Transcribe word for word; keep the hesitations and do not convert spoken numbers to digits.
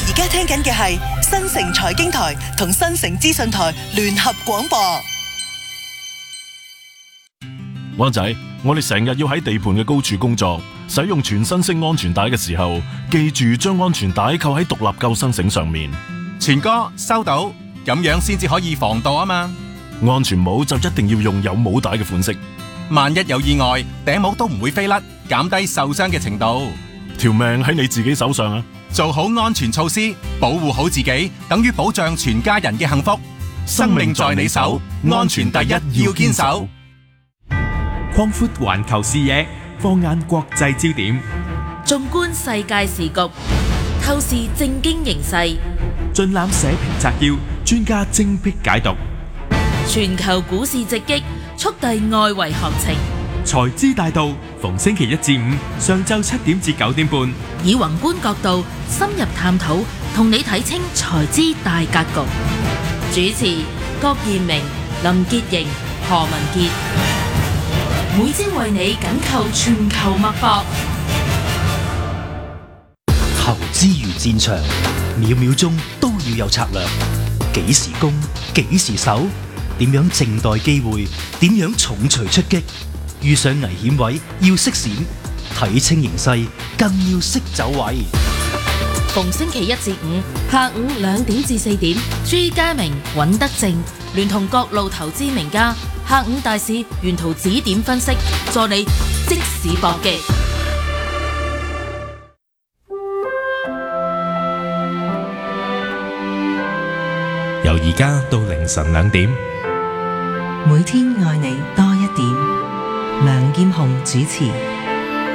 而家聽緊嘅係新城財經台同新城資訊台聯合廣播。 灣仔，我哋成日要喺地盤嘅高處工作，使用全身式安全帶嘅時候，記住將安全帶扣喺獨立救生繩上面。 全哥收到，咁樣先至可以防盜啊嘛。 安全帽就一定要用有帽帶嘅款式， 萬一有意外，頂帽都唔會飛甩，減低受傷嘅程度。 條命喺你自己手上啊！ 做好安全措施，保護好自己，等於保障全家人嘅幸福。生命在你手，安全第一要堅守。 擴闊環球視野，放眼國際焦點， 縱觀世界時局，透視政經形勢， 盡覽社評摘要，專家精闢解讀。 全球股市直擊，速遞外圍行情。 財資大道，逢星期一至五上晝七點至九點半， 以宏觀角度深入探討，同你睇清財資大格局。主持：郭彥明、林潔瑩、何文傑。每朝為你緊扣全球脈搏。 投資如戰場，秒秒鐘都要有策略。幾時攻，幾時守，點樣靜待機會，點樣重錘出擊。遇上危險位要識閃，睇清形勢更要識走位。 逢星期一至五下午兩點至四點，朱家明、尹德正聯同各路投資名家，下午大市沿途指點分析，助你即時搏擊。 由而家到凌晨兩點， 每天愛你多一點。梁劍虹主持。